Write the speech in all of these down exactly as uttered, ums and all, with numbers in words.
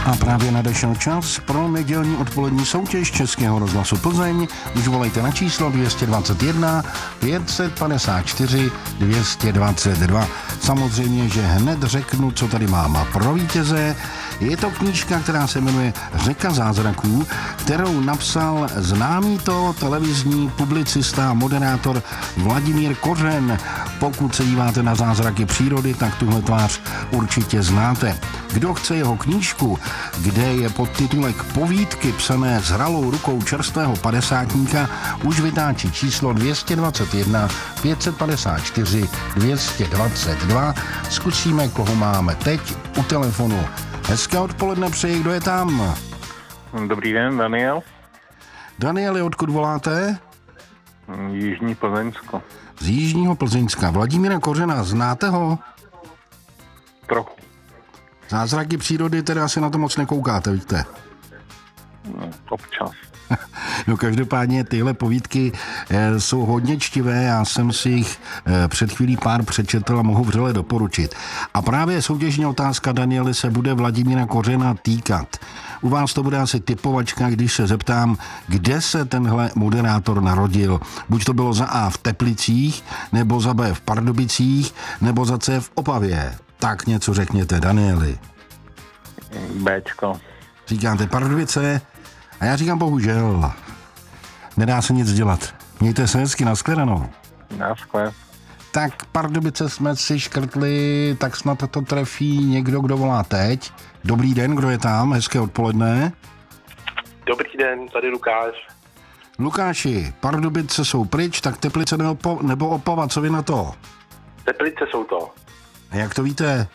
A právě nadešel čas pro nedělní odpolední soutěž Českého rozhlasu Plzeň. Už volejte na číslo dvě stě dvacet jedna pět set padesát čtyři dvě stě dvacet dva. Samozřejmě, že hned řeknu, co tady mám pro vítěze. Je to knížka, která se jmenuje Řeka zázraků, kterou napsal známý to televizní publicista a moderátor Vladimír Kořen. Pokud se díváte na zázraky přírody, tak tuhle tvář určitě znáte. Kdo chce jeho knížku, kde je podtitulek Povídky psané zralou rukou čerstvého padesátníka, už vytáčí číslo dvě stě dvacet jedna pět set padesát čtyři dvě stě dvacet dva. Zkusíme, koho máme teď u telefonu. Hezké odpoledne přeji, kdo je tam? Dobrý den, Daniel. Danieli, odkud voláte? Jižní Plzeňsko. Z Jižního Plzeňska. Vladimíra Kořena, znáte ho? Trochu. Zázraky přírody, teda asi na to moc nekoukáte, víte? No, občas. No každopádně tyhle povídky e, jsou hodně čtivé, já jsem si jich e, před chvílí pár přečetl a mohu vřele doporučit. A právě soutěžní otázka, Danieli, se bude Vladimíra Kořena týkat. U vás to bude asi typovačka, když se zeptám, kde se tenhle moderátor narodil. Buď to bylo za A v Teplicích, nebo za B v Pardubicích, nebo za C v Opavě. Tak něco řekněte, Danieli. Béčko. Říkáte Pardubice a já říkám bohužel. Nedá se nic dělat. Mějte se hezky, nashledanou. Naschle. Tak Pardubice jsme si škrtli, tak snad to trefí někdo, kdo volá teď. Dobrý den, kdo je tam? Hezké odpoledne. Dobrý den, tady Lukáš. Lukáši, Pardubice jsou pryč, tak Teplice nebo, po, nebo Opava, co vy na to? Teplice jsou to. A jak to víte?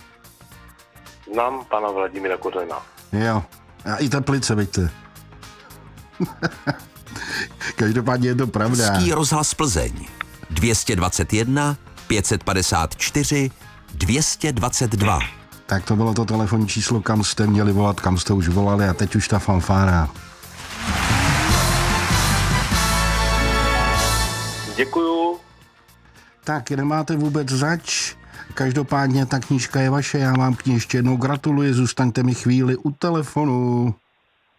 Znám pana Vladimíra Kořena. Jo, a i Teplice, vidíte. Každopádně je to pravda. Český rozhlas Plzeň. dvě stě dvacet jedna pět set padesát čtyři dvě stě dvacet dva. Tak to bylo to telefonní číslo, kam jste měli volat, kam jste už volali a teď už ta fanfára. Děkuju. Tak, nemáte vůbec zač. Každopádně ta knížka je vaše, já vám k ní ještě jednou gratuluji, zůstaňte mi chvíli u telefonu.